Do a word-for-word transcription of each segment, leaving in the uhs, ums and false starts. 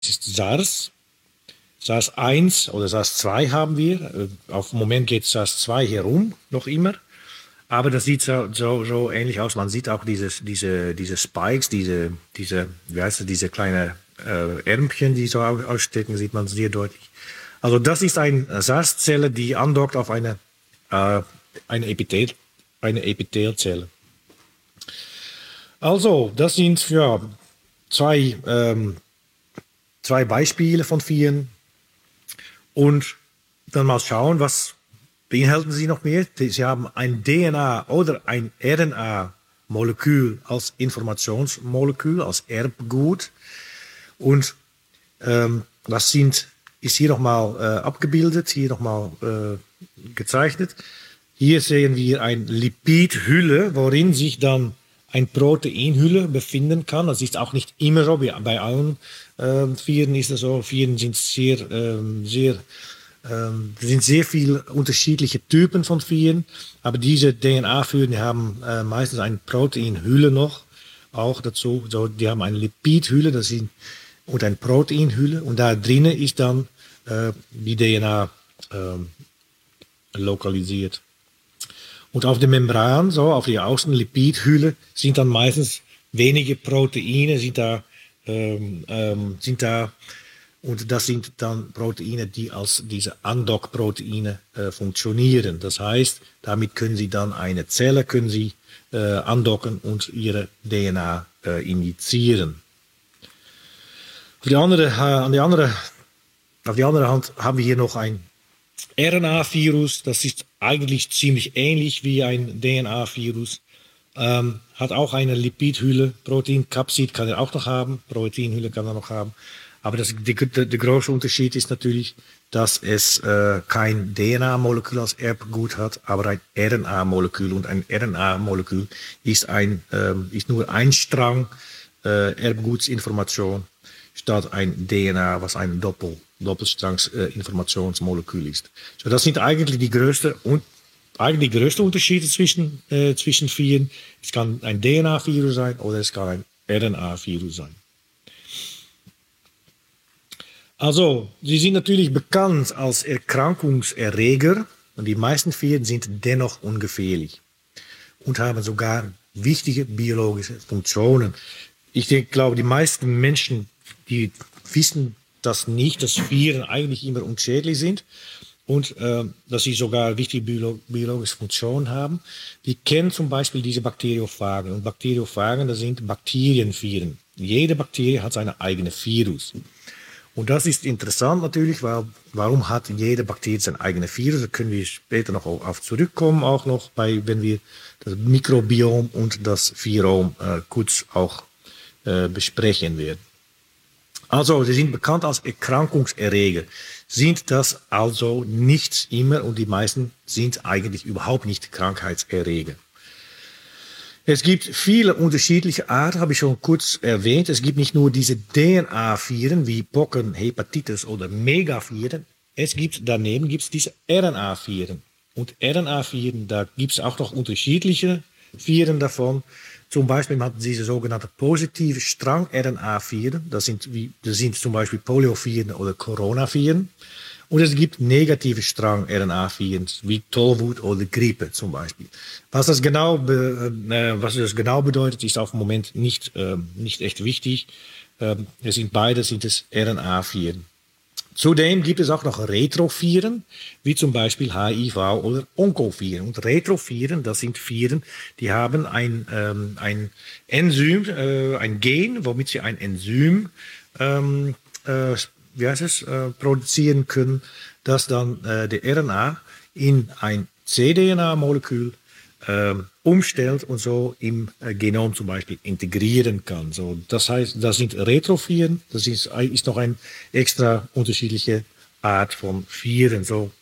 ist SARS. SARS eins oder SARS zwei haben wir. Auf dem Moment geht SARS zwei herum, noch immer. Aber das sieht so, so, so ähnlich aus. Man sieht auch dieses, diese, diese Spikes, diese, diese, wie heißt es, diese kleinen äh, Ärmchen, die so ausstecken, sieht man sehr deutlich. Also das ist eine SARS-Zelle, die andockt auf eine, äh, eine, Epithel, eine Epithelzelle. Also, das sind ja zwei, ähm, zwei Beispiele von vielen. Und dann mal schauen, was beinhalten sie noch mehr. Sie haben ein D N A oder ein R N A-Molekül als Informationsmolekül, als Erbgut. Und ähm, das sind, ist hier nochmal äh, abgebildet, hier nochmal äh, gezeichnet. Hier sehen wir eine Lipidhülle, worin sich dann eine Proteinhülle befinden kann. Das ist auch nicht immer so, wie bei allen äh, Viren ist es so. Viren sind sehr, ähm, sehr, ähm, sind sehr viele unterschiedliche Typen von Viren, aber diese D N A-Viren haben äh, meistens eine Proteinhülle noch, auch dazu. So, die haben eine Lipidhülle, das sind, und eine Proteinhülle, und da drinnen ist dann äh, die D N A äh, lokalisiert. Und auf der Membran, so auf der Außenlipidhülle, sind dann meistens wenige Proteine, sind da, ähm, ähm, sind da, und das sind dann Proteine, die als diese Andockproteine äh, funktionieren. Das heißt, damit können Sie dann eine Zelle, können Sie äh, andocken und Ihre D N A äh, injizieren. Auf die andere, äh, an die andere, auf die andere Hand haben wir hier noch ein R N A-Virus, das ist eigentlich ziemlich ähnlich wie ein D N A-Virus, ähm, hat auch eine Lipidhülle, Proteinkapsid kann er auch noch haben, Proteinhülle kann er noch haben, aber das, der, der, der große Unterschied ist natürlich, dass es äh, kein D N A-Molekül als Erbgut hat, aber ein R N A-Molekül, und ein R N A-Molekül ist, ein, ähm, ist nur ein Strang äh, Erbgutsinformation statt ein D N A, was ein Doppel Doppelstrangs-Informationsmolekül ist. So, das sind eigentlich die größten und eigentlich die größten Unterschiede zwischen äh, zwischen Viren. Es kann ein D N A-Virus sein oder es kann ein R N A-Virus sein. Also, sie sind natürlich bekannt als Erkrankungserreger, und die meisten Viren sind dennoch ungefährlich und haben sogar wichtige biologische Funktionen. Ich denke, glaube, die meisten Menschen, die wissen das nicht, dass Viren eigentlich immer unschädlich sind und äh, dass sie sogar wichtige biolo biologische Funktionen haben. Die kennen zum Beispiel diese Bakteriophagen. Und Bakteriophagen, das sind Bakterienviren. Jede Bakterie hat seine eigene Virus. Und das ist interessant natürlich, weil warum hat jede Bakterie sein eigenes Virus? Da können wir später noch auf zurückkommen, auch noch bei, wenn wir das Mikrobiom und das Virom äh, kurz auch äh, besprechen werden. Also, sie sind bekannt als Erkrankungserreger, sind das also nicht immer, und die meisten sind eigentlich überhaupt nicht Krankheitserreger. Es gibt viele unterschiedliche Arten, habe ich schon kurz erwähnt. Es gibt nicht nur diese D N A-Viren wie Pocken, Hepatitis oder Megaviren. Es gibt daneben gibt's diese R N A-Viren. Und R N A-Viren, da gibt es auch noch unterschiedliche Viren davon. Zum Beispiel hat diese sogenannte positive Strang-R N A-Viren. Das sind, wie, das sind zum Beispiel Polioviren oder Coronaviren. Und es gibt negative Strang-R N A-Viren, wie Tollwut oder Grippe zum Beispiel. Was das genau, äh, was das genau bedeutet, ist auf dem Moment nicht, äh, nicht echt wichtig. Äh, es sind beide sind es R N A-Viren. Zudem gibt es auch noch Retroviren, wie zum Beispiel H I V oder Onkoviren. Und Retroviren, das sind Viren, die haben ein, ähm, ein Enzym, äh, ein Gen, womit sie ein Enzym ähm, äh, wie heißt es, äh, produzieren können, das dann äh, die R N A in ein cDNA-Molekül äh, umstellt und so im äh, Genom zum Beispiel integrieren kann. So, das heißt, das sind Retroviren, das ist, ist noch eine extra unterschiedliche Art von Viren. So,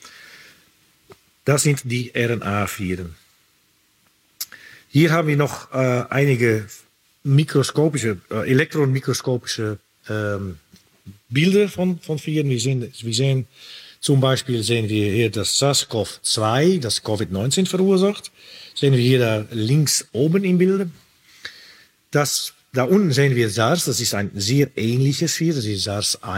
das sind die R N A-Viren. Hier haben wir noch äh, einige mikroskopische, äh, elektronenmikroskopische ähm, Bilder von, von Viren. Wir sehen, wir sehen zum Beispiel sehen wir hier das SARS-CoV zwei, das Covid neunzehn verursacht. Sehen wir hier da links oben im Bild. Das Da unten sehen wir SARS, das ist ein sehr ähnliches Virus, das ist SARS